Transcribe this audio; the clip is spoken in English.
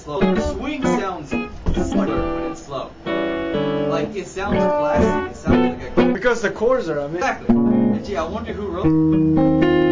slow. The swing sounds slicker when it's slow. Like, it sounds classic. It sounds like a... Because the chords are amazing. Exactly. And gee, I wonder who wrote...